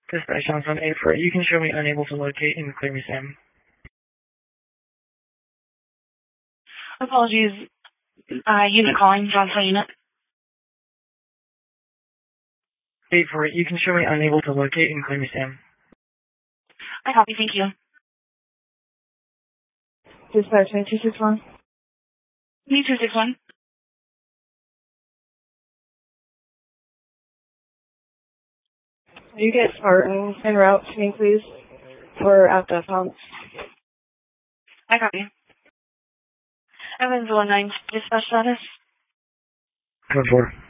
Dispatch on 848. You can show me unable to locate and clear me, Sam. Apologies. Unit calling, Johnson unit. 848. You can show me unable to locate and clear me, Sam. I copy, thank you. Dispatch 9261. 261. You get Spartan en route to me, please. We're at the pump. I copy. Evans 19 dispatch status. Code 4.